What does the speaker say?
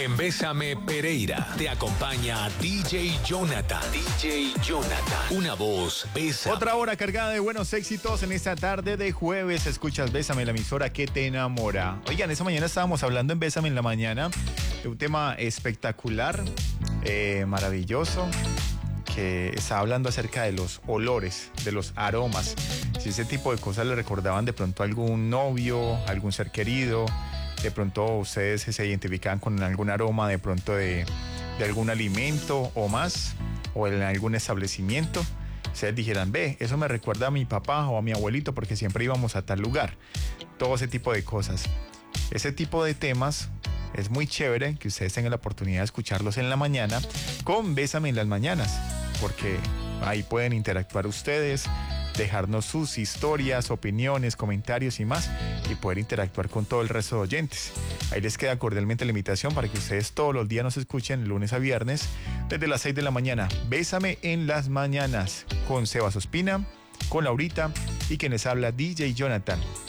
En Bésame Pereira te acompaña DJ Jonathan. DJ Jonathan. Una voz, Bésame. Otra hora cargada de buenos éxitos en esta tarde de jueves. Escuchas Bésame, la emisora que te enamora. Oigan, esta mañana estábamos hablando en Bésame en la mañana de un tema espectacular, maravilloso, que estaba hablando acerca de los olores, de los aromas. Si ese tipo de cosas le recordaban de pronto a algún novio, a algún ser querido, de pronto ustedes se identificaban con algún aroma de pronto de algún alimento o más, o en algún establecimiento, ustedes dijeran, ve, eso me recuerda a mi papá o a mi abuelito porque siempre íbamos a tal lugar. Todo ese tipo de cosas. Ese tipo de temas es muy chévere que ustedes tengan la oportunidad de escucharlos en la mañana con Bésame en las mañanas, porque ahí pueden interactuar ustedes, dejarnos sus historias, opiniones, comentarios y más, y poder interactuar con todo el resto de oyentes. Ahí les queda cordialmente la invitación para que ustedes todos los días nos escuchen, lunes a viernes, desde las 6 de la mañana. Bésame en las mañanas, con Sebas Ospina, con Laurita y quien les habla, DJ Jonathan.